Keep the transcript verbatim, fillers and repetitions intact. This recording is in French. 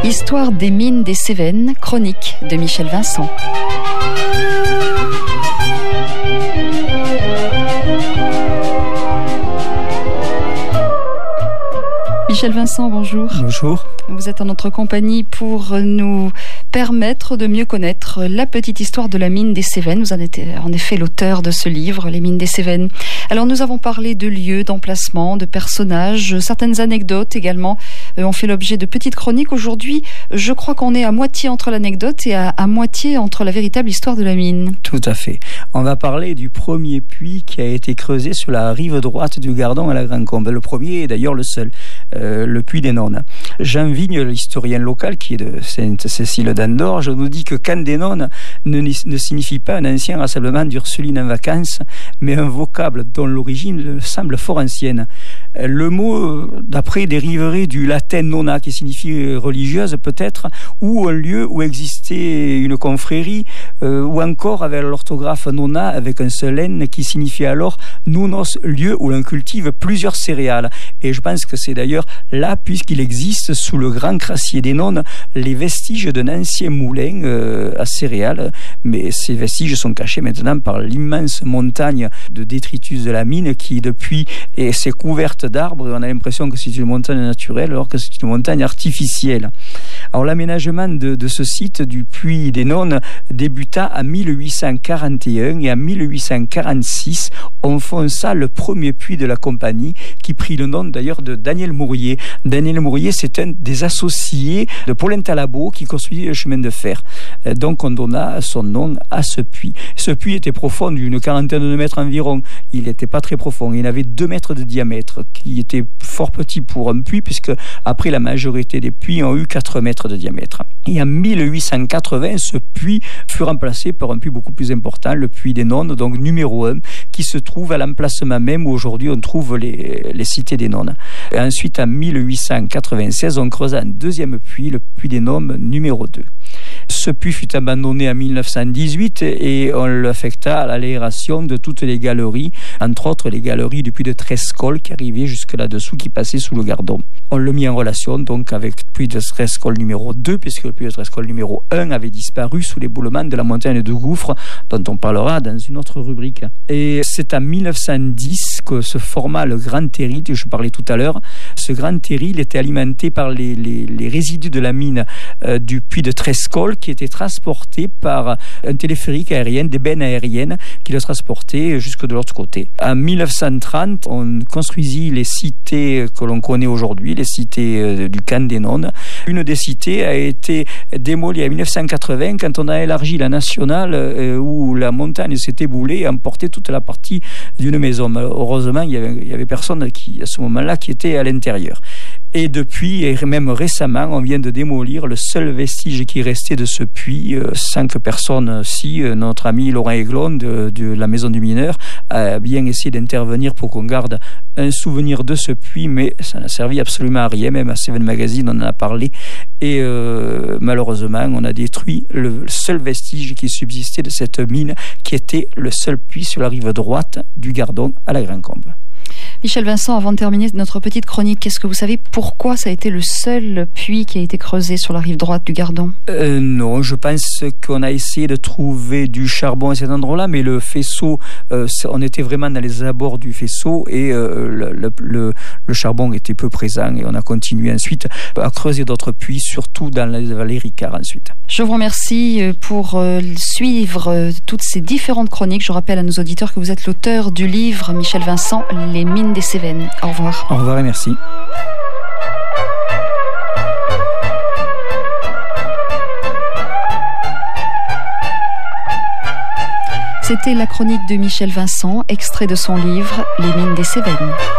Histoire des mines des Cévennes, chronique de Michel Vincent. Michel Vincent, bonjour. Bonjour. Vous êtes en notre compagnie pour nous permettre de mieux connaître la petite histoire de la mine des Cévennes. Vous en êtes en effet l'auteur de ce livre, Les mines des Cévennes. Alors nous avons parlé de lieux, d'emplacements, de personnages, certaines anecdotes également euh, ont fait l'objet de petites chroniques. Aujourd'hui, je crois qu'on est à moitié entre l'anecdote et à, à moitié entre la véritable histoire de la mine. Tout à fait. On va parler du premier puits qui a été creusé sur la rive droite du Gardon à la Grand-Combe. Le premier est d'ailleurs le seul, euh, le puits des Nonnes. Jean Vigne, l'historien local qui est de Sainte-Cécile d'Andorge, nous dit que Candénone ne, ne signifie pas un ancien rassemblement d'Ursulines en vacances, mais un vocable dont l'origine semble fort ancienne. Le mot, d'après, dériverait du latin nona, qui signifie religieuse peut-être, ou un lieu où existait une confrérie, euh, ou encore avec l'orthographe nona avec un seul N, qui signifie alors nounos, lieu où l'on cultive plusieurs céréales. Et je pense que c'est d'ailleurs là, puisqu'il existe sous le grand crassier des Nonnes, les vestiges d'un ancien moulin euh, à céréales, mais ces vestiges sont cachés maintenant par l'immense montagne de détritus de la mine qui depuis est, s'est couverte d'arbres et on a l'impression que c'est une montagne naturelle alors que c'est une montagne artificielle. Alors l'aménagement de, de ce site du puits des Nonnes débuta en mille huit cent quarante et un et en mille huit cent quarante-six on fonça le premier puits de la compagnie qui prit le nom d'ailleurs de Daniel Mourier. Daniel Mourier, c'est un des associés de Paulin Talabot qui construisit le chemin de fer. Donc on donna son nom à ce puits. Ce puits était profond d'une quarantaine de mètres environ. Il n'était pas très profond. Il avait deux mètres de diamètre, qui était fort petit pour un puits, puisque après la majorité des puits ont eu quatre mètres de diamètre. Et en mille huit cent quatre-vingts, ce puits fut remplacé par un puits beaucoup plus important, le puits des Nonnes, donc numéro un, qui se trouve à l'emplacement même où aujourd'hui on trouve les, les cités des Nonnes. Et ensuite, en mille huit cent quatre-vingt-seize, on creusa un deuxième puits, le puits des Nonnes numéro deux. Ce puits fut abandonné en mille neuf cent dix-huit et on l'affecta à l'aération de toutes les galeries, entre autres les galeries du puits de Trescol qui arrivaient jusque là-dessous, qui passaient sous le Gardon. On le mit en relation donc avec le puits de Trescol numéro deux, puisque le puits de Trescol numéro un avait disparu sous l'éboulement de la montagne de Gouffre, dont on parlera dans une autre rubrique. Et c'est en mille neuf cent dix que se forma le Grand Terril, dont je parlais tout à l'heure. Ce Grand Terril était alimenté par les, les, les résidus de la mine euh, du puits de Trescol, qui était transporté par un téléphérique aérien, des bennes aériennes, qui le transportaient jusque de l'autre côté. En mille neuf cent trente, on construisit les cités que l'on connaît aujourd'hui, les cités euh, du camp des Nonnes. Une des cités a été démolie en mille neuf cent quatre-vingts quand on a élargi la nationale euh, où la montagne s'est éboulée et emporté toute la partie d'une maison. Heureusement, il y avait, il y avait personne qui, à ce moment-là qui était à l'intérieur. Et depuis, et même récemment, on vient de démolir le seul vestige qui restait de ce puits. Euh, cinq personnes, si euh, notre ami Laurent Aiglon de, de la Maison du Mineur a bien essayé d'intervenir pour qu'on garde un souvenir de ce puits, mais ça n'a servi absolument à rien. Même à Seven Magazine, on en a parlé. Et euh, malheureusement, on a détruit le seul vestige qui subsistait de cette mine, qui était le seul puits sur la rive droite du Gardon à la Grand-Combe. Michel Vincent, avant de terminer notre petite chronique, est-ce que vous savez pourquoi ça a été le seul puits qui a été creusé sur la rive droite du Gardon ? euh, Non, je pense qu'on a essayé de trouver du charbon à cet endroit-là, mais le faisceau, euh, on était vraiment dans les abords du faisceau et euh, le, le, le, le charbon était peu présent et on a continué ensuite à creuser d'autres puits, surtout dans la vallée Ricard ensuite. Je vous remercie pour euh, suivre euh, toutes ces différentes chroniques. Je rappelle à nos auditeurs que vous êtes l'auteur du livre Michel Vincent, Les mines des Cévennes. Au revoir. Au revoir et merci. C'était la chronique de Michel Vincent, extrait de son livre Les mines des Cévennes.